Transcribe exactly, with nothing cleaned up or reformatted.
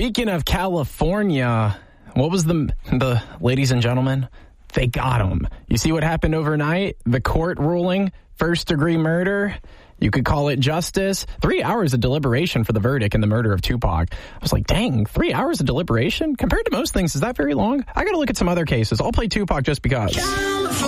Speaking of California, what was the, the ladies and gentlemen? They got him. You see what happened overnight? The court ruling, first degree murder. You could call it justice. Three hours of deliberation for the verdict in the murder of Tupac. I was like, dang, three hours of deliberation? Compared to most things, is that very long? I got to look at some other cases. I'll play Tupac just because.